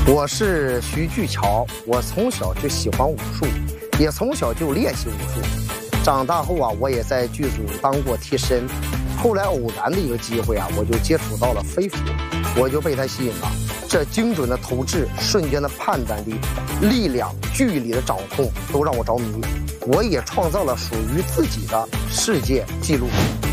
我是徐巨桥，我从小就喜欢武术，也从小就练习武术。长大后啊，我也在剧组当过替身。后来偶然的一个机会啊，我就接触到了飞斧，我就被它吸引了。这精准的投掷、瞬间的判断力、力量、距离的掌控，都让我着迷。我也创造了属于自己的世界纪录。